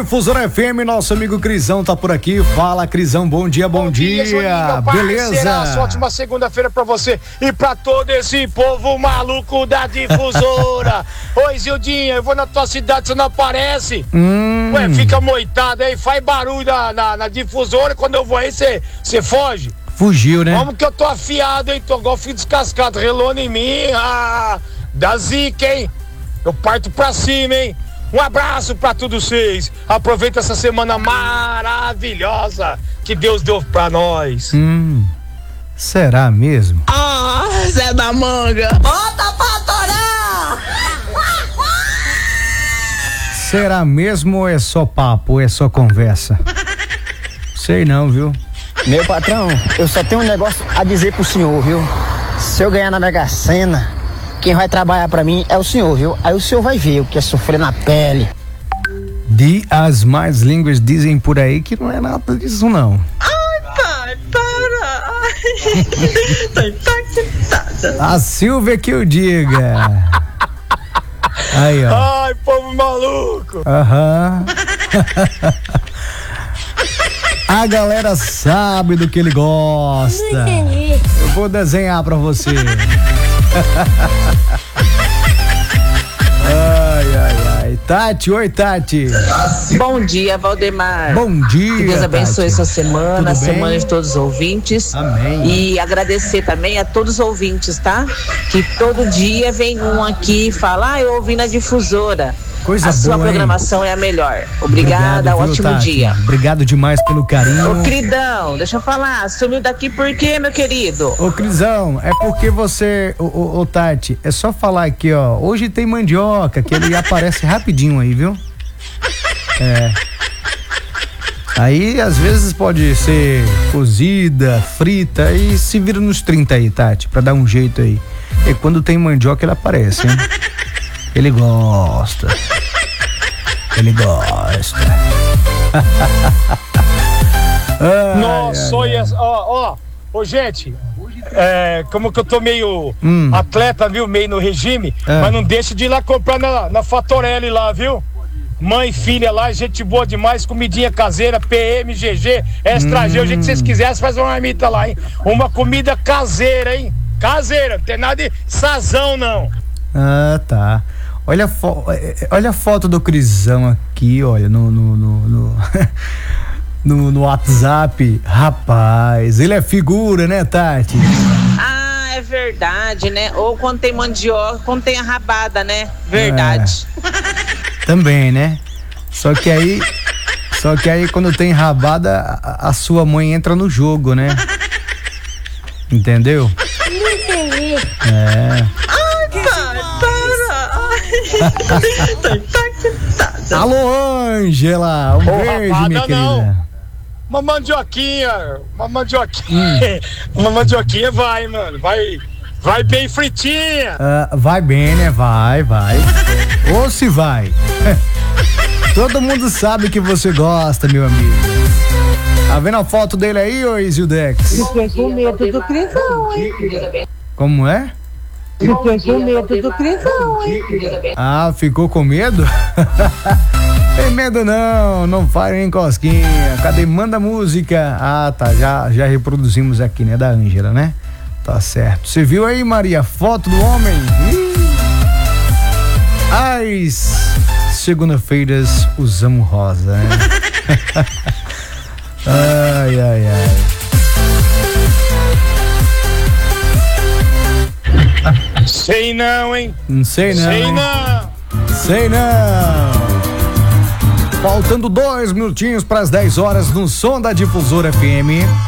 Difusora FM, nosso amigo Crisão tá por aqui. Fala, Crisão, bom dia. Juninho, Beleza? Ótima segunda-feira pra você e pra todo esse povo maluco da Difusora. Oi, Zildinha, eu vou na tua cidade, você não aparece? Ué, fica moitado aí, faz barulho na Difusora, quando eu vou aí, você foge? Fugiu, né? Como que eu tô afiado, hein? Tô igual fio descascado, relando em mim. Da zica, hein? Eu parto pra cima, hein? Um abraço pra todos vocês. Aproveita essa semana maravilhosa que Deus deu pra nós. Será mesmo? Zé da Manga. Bota pra torar! Será mesmo ou é só papo, ou é só conversa? Sei não, viu? Meu patrão, eu só tenho um negócio a dizer pro senhor, viu? Se eu ganhar na Mega Sena, quem vai trabalhar pra mim é o senhor, viu? Aí o senhor vai ver o que é sofrer na pele. As más línguas dizem por aí que não é nada disso, não. Ai, pai, para. A Silvia que eu diga. Aí, ó. Ai, povo maluco. Aham. A galera sabe do que ele gosta. Não entendi. Eu vou desenhar pra você. Ai. Tati, oi, Tati. Bom dia, Valdemar. Bom dia. Que Deus abençoe Tati. sua semana, a Tudo bem? semana de todos os ouvintes. Amém. E agradecer também a todos os ouvintes, tá? Que todo dia vem um aqui e fala, eu ouvi na Difusora. Coisa a sua boa, hein? programação é a melhor. Obrigada, Obrigado, viu, ótimo Tati? dia. Obrigado demais pelo carinho. Ô, queridão, deixa eu falar, sumiu daqui por quê, meu querido? Ô, Crisão, é porque você, ô, Tati, é só falar aqui, ó, hoje tem mandioca, que ele aparece rapidinho aí, viu? Aí, às vezes, pode ser cozida, frita, e se vira nos 30 aí, Tati, pra dar um jeito aí. E quando tem mandioca, ele aparece, hein? Ele gosta. Nossa, olha, ô, gente, como que eu tô meio atleta, viu, meio no regime, mas não deixa de ir lá comprar na Fatorelli lá, viu? Mãe e filha lá, gente boa demais, comidinha caseira, PM, GG, Extra G, o jeito que vocês quiserem, faz uma marmita lá, hein? Uma comida caseira, hein? Caseira, não tem nada de sazão, não. Ah, tá. Olha a foto do Crisão aqui, olha, no WhatsApp. Rapaz, ele é figura, né, Tati? Ah, é verdade, né? Ou quando tem mandioca, quando tem a rabada, né? Verdade. Também, né? Só que aí quando tem rabada, a sua mãe entra no jogo, né? Entendeu? Não entendi. Alô, Ângela, um beijo, rabada minha querida. não. Uma mandioquinha vai, mano, vai bem fritinha. Vai bem, né? Vai. Ou se vai. Todo mundo sabe que você gosta, meu amigo. Tá vendo a foto dele aí, ô Isildex? Fiquei com medo do Crisão, hein? Como é? Fiquei com medo do Crisão, hein? Ah, ficou com medo? Tem medo não faz nem cosquinha. Cadê? Manda música. Ah, tá, já reproduzimos aqui, né, da Ângela, né? Tá certo. Você viu aí, Maria, foto do homem? As segunda-feiras usamos rosa, né? Ai. Sei não, hein? Não sei não. Sei não. Faltando 2 minutinhos para as 10 horas no som da Difusora FM.